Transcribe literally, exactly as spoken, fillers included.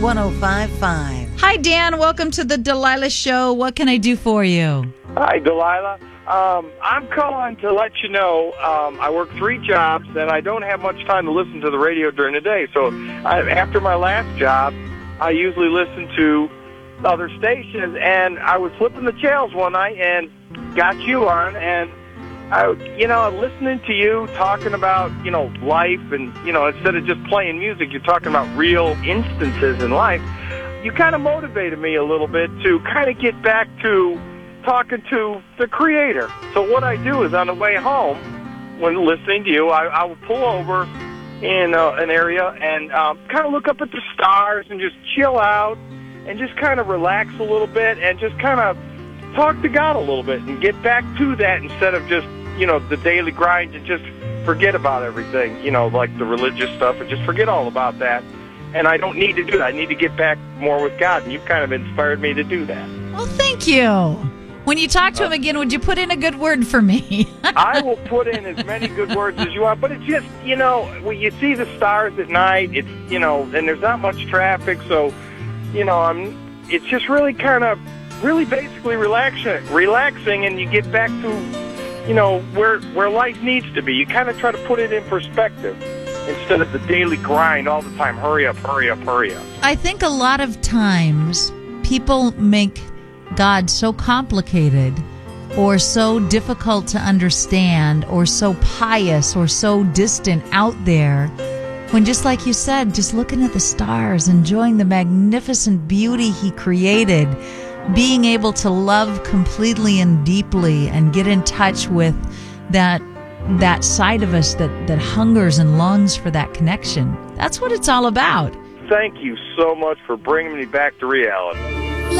one oh five point five. Hi, Dan. Welcome to the Delilah Show. What can I do for you? Hi, Delilah. Um, I'm calling to let you know um, I work three jobs, and I don't have much time to listen to the radio during the day. So I, after my last job, I usually listen to other stations, and I was flipping the channels one night and got you on, and I, you know, listening to you talking about, you know, life, and, you know, instead of just playing music, you're talking about real instances in life. You kind of motivated me a little bit to kind of get back to talking to the Creator. So what I do is on the way home, when listening to you, I, I will pull over in uh, an area and um, kind of look up at the stars and just chill out and just kind of relax a little bit and just kind of talk to God a little bit and get back to that instead of just, you know, the daily grind and just forget about everything, you know, like the religious stuff, and just forget all about that. And I don't need to do that. I need to get back more with God, and you've kind of inspired me to do that. Well, thank you. When you talk to him again, would you put in a good word for me? I will put in as many good words as you want, but it's just, you know, when you see the stars at night, it's, you know, and there's not much traffic, so, you know, I'm, it's just really kind of, really basically relaxing, relaxing, and you get back to, you know, where where life needs to be. You kind of try to put it in perspective instead of the daily grind all the time. Hurry up, hurry up, hurry up. I think a lot of times people make God so complicated or so difficult to understand or so pious or so distant out there, when, just like you said, just looking at the stars, enjoying the magnificent beauty He created, being able to love completely and deeply and get in touch with that that side of us that, that hungers and longs for that connection. That's what it's all about. Thank you so much for bringing me back to reality.